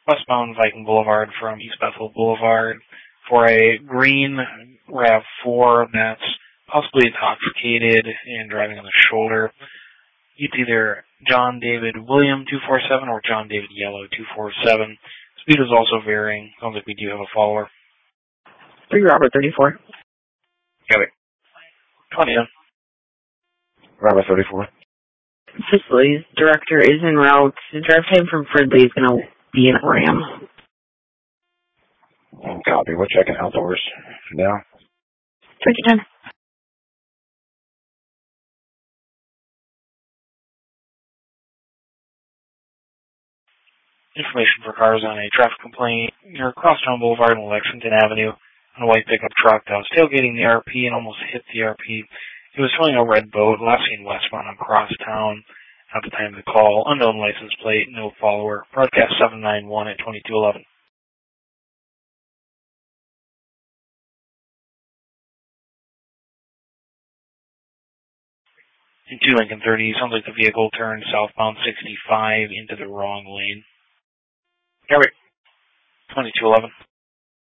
westbound Viking Boulevard from East Bethel Boulevard for a green RAV4 that's possibly intoxicated and driving on the shoulder. It's either John David William 247 or John David Yellow 247. Speed is also varying. Sounds like we do have a follower. 3 Robert 34. Got it. 20 in. Robert 34. Facilities director is en route. The drive time from Fridley is going to be in a Ram. Copy. We're checking outdoors now. Take your time. Information for cars on a traffic complaint near Crosstown Boulevard and Lexington Avenue on a white pickup truck that was tailgating the RP and almost hit the RP. It was towing a red boat, last seen westbound on Crosstown at the time of the call. Unknown license plate, no follower. Broadcast 791 at 2211. In 2 Lincoln 30, sounds like the vehicle turned southbound 65 into the wrong lane. All right. 2211.